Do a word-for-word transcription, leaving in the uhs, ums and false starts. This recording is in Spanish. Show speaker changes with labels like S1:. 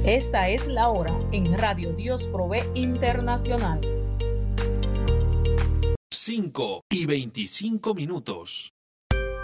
S1: Esta es la hora en Radio Dios Provee Internacional.
S2: cinco y veinticinco minutos.